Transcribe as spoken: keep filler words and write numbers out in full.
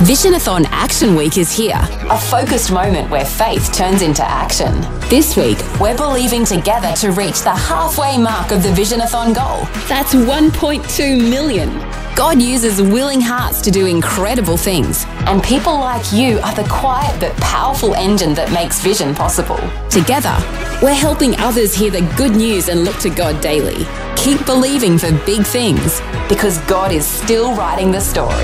Visionathon Action Week is here, a focused moment where faith turns into action. This week, we're believing together to reach the halfway mark of the Visionathon goal. That's one point two million. God uses willing hearts to do incredible things, and people like you are the quiet but powerful engine that makes vision possible. Together, we're helping others hear the good news and look to God daily. Keep believing for big things, because God is still writing the story.